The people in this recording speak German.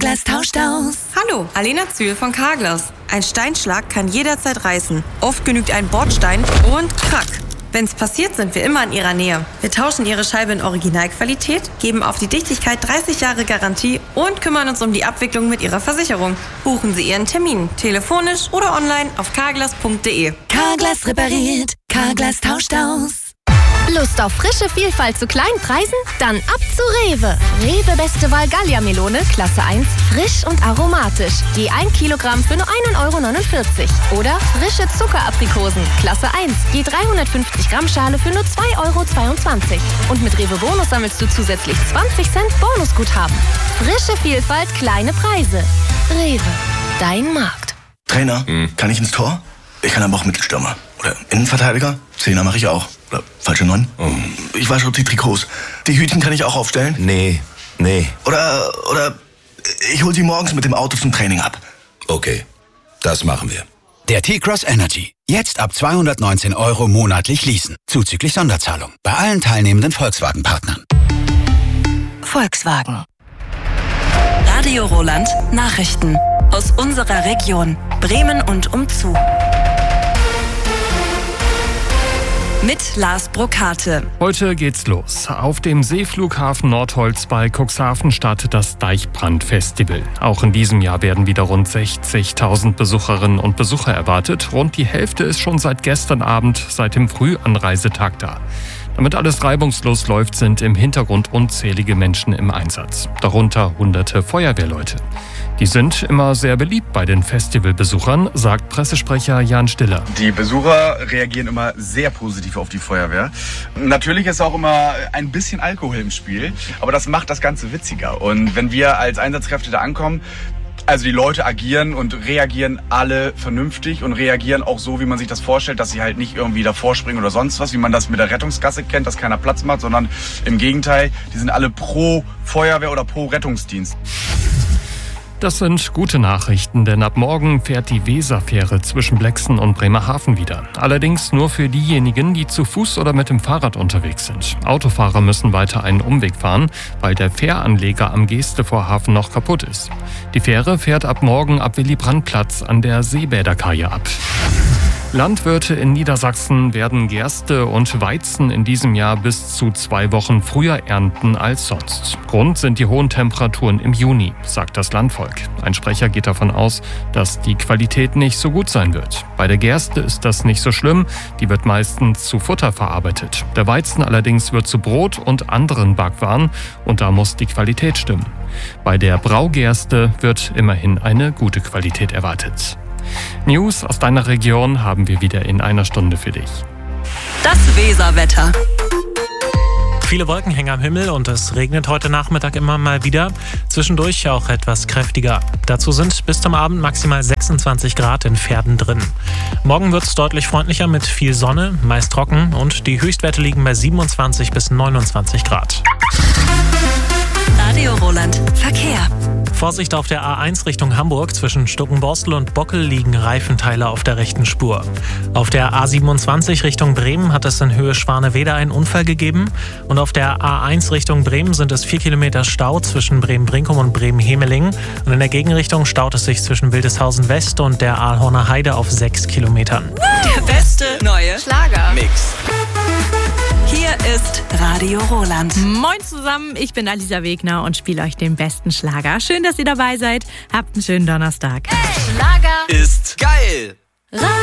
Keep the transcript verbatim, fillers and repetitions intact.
Carglass tauscht aus. Hallo, Alena Zühl von Carglass. Ein Steinschlag kann jederzeit reißen. Oft genügt ein Bordstein und krack. Wenn's passiert, sind wir immer in Ihrer Nähe. Wir tauschen Ihre Scheibe in Originalqualität, geben auf die Dichtigkeit dreißig Jahre Garantie und kümmern uns um die Abwicklung mit Ihrer Versicherung. Buchen Sie Ihren Termin, telefonisch oder online auf carglass punkt de. Carglass repariert, Carglass tauscht aus. Lust auf frische Vielfalt zu kleinen Preisen? Dann ab zu Rewe. Rewe Beste Wahl Gallia-Melone, Klasse eins, frisch und aromatisch. Je ein Kilogramm für nur ein Euro neunundvierzig. Oder frische Zuckeraprikosen, Klasse eins, je dreihundertfünfzig Gramm Schale für nur zwei Euro zweiundzwanzig. Und mit Rewe Bonus sammelst du zusätzlich zwanzig Cent Bonusguthaben. Frische Vielfalt, kleine Preise. Rewe, dein Markt. Trainer, hm. kann ich ins Tor? Ich kann aber auch Mittelstürmer. Oder Innenverteidiger? Zehner mache ich auch. Oder falsche Neun? Oh. Ich wasche die Trikots. Die Hütchen kann ich auch aufstellen? Nee, nee. Oder, oder ich hol sie morgens mit dem Auto zum Training ab. Okay, das machen wir. Der T-Cross Energy. Jetzt ab zweihundertneunzehn Euro monatlich leasen. Zuzüglich Sonderzahlung. Bei allen teilnehmenden Volkswagen-Partnern. Volkswagen. Radio Roland Nachrichten. Aus unserer Region. Bremen und umzu. Mit Lars Brokate. Heute geht's los. Auf dem Seeflughafen Nordholz bei Cuxhaven startet das Deichbrand-Festival. Auch in diesem Jahr werden wieder rund sechzigtausend Besucherinnen und Besucher erwartet. Rund die Hälfte ist schon seit gestern Abend, seit dem Frühanreisetag da. Damit alles reibungslos läuft, sind im Hintergrund unzählige Menschen im Einsatz. Darunter hunderte Feuerwehrleute. Die sind immer sehr beliebt bei den Festivalbesuchern, sagt Pressesprecher Jan Stiller. Die Besucher reagieren immer sehr positiv auf die Feuerwehr. Natürlich ist auch immer ein bisschen Alkohol im Spiel, aber das macht das Ganze witziger. Und wenn wir als Einsatzkräfte da ankommen, also die Leute agieren und reagieren alle vernünftig und reagieren auch so, wie man sich das vorstellt, dass sie halt nicht irgendwie davor springen oder sonst was, wie man das mit der Rettungsgasse kennt, dass keiner Platz macht, sondern im Gegenteil, die sind alle pro Feuerwehr oder pro Rettungsdienst. Das sind gute Nachrichten, denn ab morgen fährt die Weserfähre zwischen Blexen und Bremerhaven wieder. Allerdings nur für diejenigen, die zu Fuß oder mit dem Fahrrad unterwegs sind. Autofahrer müssen weiter einen Umweg fahren, weil der Fähranleger am Gestevorhafen noch kaputt ist. Die Fähre fährt ab morgen ab Willy-Brandt-Platz an der Seebäderkaje ab. Landwirte in Niedersachsen werden Gerste und Weizen in diesem Jahr bis zu zwei Wochen früher ernten als sonst. Grund sind die hohen Temperaturen im Juni, sagt das Landvolk. Ein Sprecher geht davon aus, dass die Qualität nicht so gut sein wird. Bei der Gerste ist das nicht so schlimm, die wird meistens zu Futter verarbeitet. Der Weizen allerdings wird zu Brot und anderen Backwaren und da muss die Qualität stimmen. Bei der Braugerste wird immerhin eine gute Qualität erwartet. News aus deiner Region haben wir wieder in einer Stunde für dich. Das Weserwetter. Viele Wolkenhänge am Himmel und es regnet heute Nachmittag immer mal wieder. Zwischendurch auch etwas kräftiger. Dazu sind bis zum Abend maximal sechsundzwanzig Grad in Verden drin. Morgen wird es deutlich freundlicher mit viel Sonne, meist trocken und die Höchstwerte liegen bei siebenundzwanzig bis neunundzwanzig Grad. Radio Roland Verkehr. Vorsicht auf der A eins Richtung Hamburg. Zwischen Stuckenborstel und Bockel liegen Reifenteile auf der rechten Spur. Auf der A siebenundzwanzig Richtung Bremen hat es in Höhe Schwanewede einen Unfall gegeben. Und auf der A eins Richtung Bremen sind es vier Kilometer Stau zwischen Bremen-Brinkum und Bremen-Hemeling. Und in der Gegenrichtung staut es sich zwischen Wildeshausen West und der Aalhorner Heide auf sechs Kilometern. Der beste neue Schlager-Mix. Hier ist Radio Roland. Moin zusammen, ich bin Alisa Wegner und spiele euch den besten Schlager. Schön, dass ihr dabei seid. Habt einen schönen Donnerstag. Hey. Schlager ist geil.